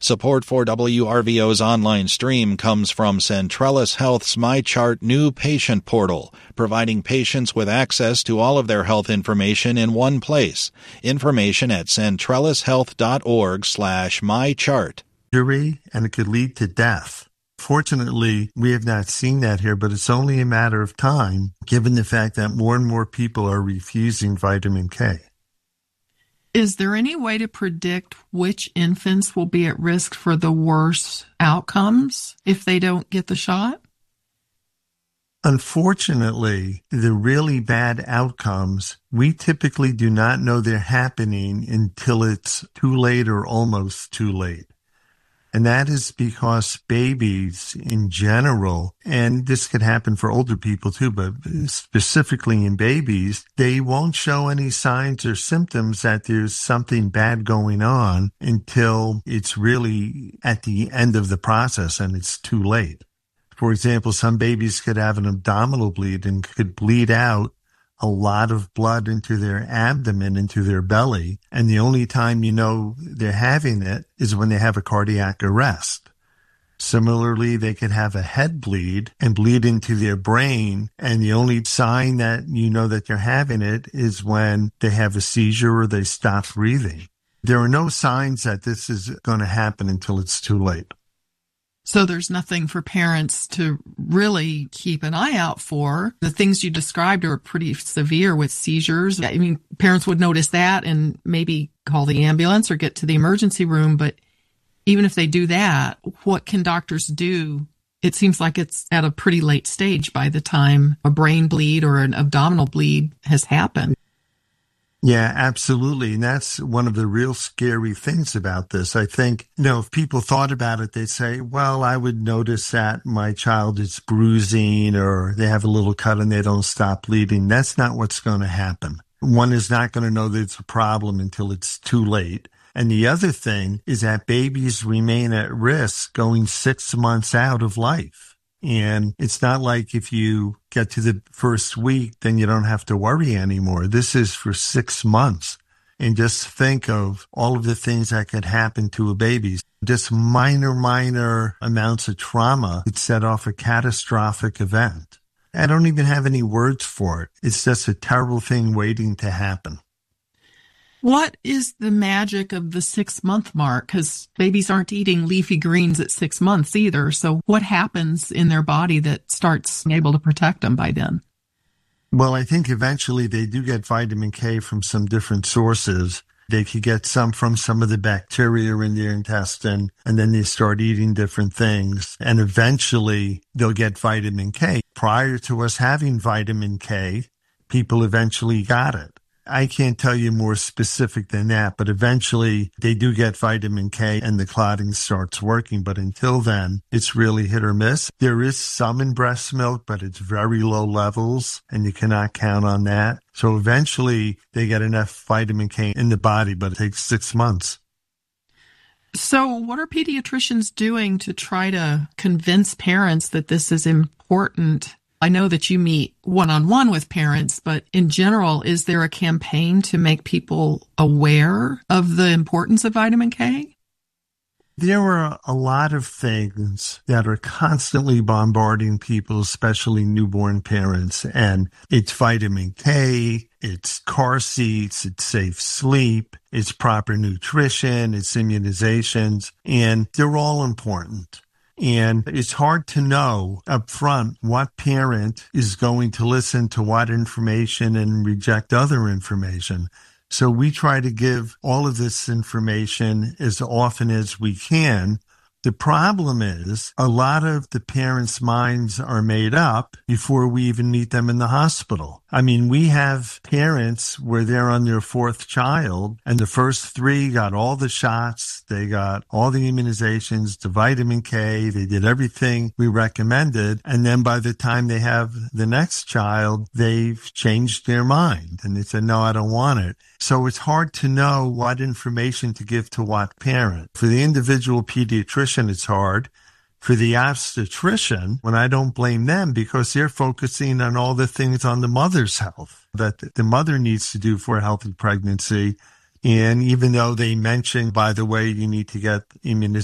Support for WRVO's online stream comes from Centrellis Health's MyChart new patient portal, providing patients with access to all of their health information in one place. Information at centrellishealth.org/mychart. And it could lead to death. Fortunately, we have not seen that here, but it's only a matter of time, given the fact that more and more people are refusing vitamin K. Is there any way to predict which infants will be at risk for the worst outcomes if they don't get the shot? Unfortunately, the really bad outcomes, we typically do not know they're happening until it's too late or almost too late. And that is because babies in general, and this could happen for older people too, but specifically in babies, they won't show any signs or symptoms that there's something bad going on until it's really at the end of the process and it's too late. For example, some babies could have an abdominal bleed and could bleed out a lot of blood into their abdomen, into their belly, and the only time you know they're having it is when they have a cardiac arrest. Similarly, they could have a head bleed and bleed into their brain, and the only sign that you know that they're having it is when they have a seizure or they stop breathing. There are no signs that this is going to happen until it's too late. So there's nothing for parents to really keep an eye out for. The things you described are pretty severe with seizures. I mean, parents would notice that and maybe call the ambulance or get to the emergency room. But even if they do that, what can doctors do? It seems like it's at a pretty late stage by the time a brain bleed or an abdominal bleed has happened. Yeah, absolutely. And that's one of the real scary things about this. I think, if people thought about it, they'd say, well, I would notice that my child is bruising or they have a little cut and they don't stop bleeding. That's not what's going to happen. One is not going to know that it's a problem until it's too late. And the other thing is that babies remain at risk going 6 months out of life. And it's not like if you get to the first week, then you don't have to worry anymore. This is for 6 months. And just think of all of the things that could happen to a baby. Just minor amounts of trauma could set off a catastrophic event. I don't even have any words for it. It's just a terrible thing waiting to happen. What is the magic of the 6-month mark? Because babies aren't eating leafy greens at 6 months either. So what happens in their body that starts able to protect them by then? Well, I think eventually they do get vitamin K from some different sources. They could get some from some of the bacteria in their intestine, and then they start eating different things. And eventually they'll get vitamin K. Prior to us having vitamin K, people eventually got it. I can't tell you more specific than that, but eventually they do get vitamin K and the clotting starts working. But until then, it's really hit or miss. There is some in breast milk, but it's very low levels and you cannot count on that. So eventually they get enough vitamin K in the body, but it takes 6 months. So what are pediatricians doing to try to convince parents that this is important? I know that you meet one-on-one with parents, but in general, is there a campaign to make people aware of the importance of vitamin K? There are a lot of things that are constantly bombarding people, especially newborn parents, and it's vitamin K, it's car seats, it's safe sleep, it's proper nutrition, it's immunizations, and they're all important. And it's hard to know up front what parent is going to listen to what information and reject other information. So we try to give all of this information as often as we can. The problem is a lot of the parents' minds are made up before we even meet them in the hospital. I mean, we have parents where they're on their 4th child and the first 3 got all the shots, they got all the immunizations, the vitamin K, they did everything we recommended. And then by the time they have the next child, they've changed their mind and they said, no, I don't want it. So it's hard to know what information to give to what parent. For the individual pediatrician, it's hard. For the obstetrician, when I don't blame them because they're focusing on all the things on the mother's health that the mother needs to do for a healthy pregnancy. And even though they mention, by the way, you need to get immunization,